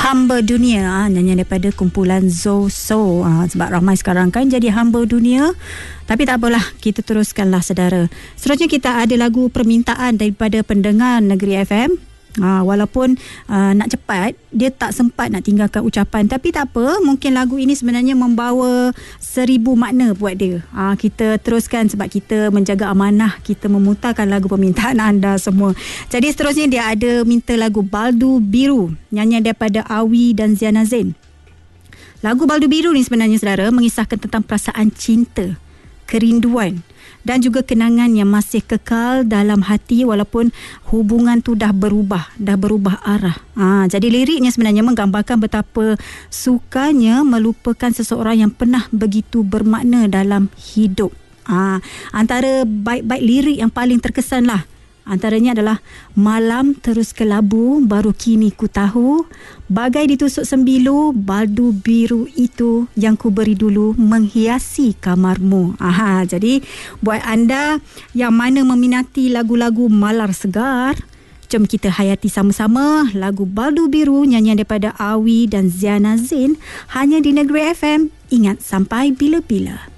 Hamba Dunia, nyanyian daripada kumpulan Zoso. Sebab ramai sekarang kan jadi hamba dunia. Tapi tak apalah, kita teruskanlah saudara. Seterusnya kita ada lagu permintaan daripada pendengar Negeri FM. Walaupun nak cepat, dia tak sempat nak tinggalkan ucapan. Tapi tak apa, mungkin lagu ini sebenarnya membawa 1000 makna buat dia. Kita teruskan sebab kita menjaga amanah, kita memutarkan lagu permintaan anda semua. Jadi seterusnya dia ada minta lagu Baldu Biru, nyanyian daripada Awi dan Ziana Zain. Lagu Baldu Biru ni sebenarnya saudara mengisahkan tentang perasaan cinta, kerinduan dan juga kenangan yang masih kekal dalam hati walaupun hubungan tu dah berubah arah. Jadi liriknya sebenarnya menggambarkan betapa sukanya melupakan seseorang yang pernah begitu bermakna dalam hidup. Antara bait-bait lirik yang paling terkesan lah, antaranya adalah malam terus kelabu baru kini ku tahu, bagai ditusuk sembilu baldu biru itu yang ku beri dulu menghiasi kamarmu. Jadi buat anda yang mana meminati lagu-lagu malar segar, jom kita hayati sama-sama lagu Baldu Biru nyanyian daripada Awi dan Ziana Zain hanya di Negeri FM. Ingat sampai bila-bila.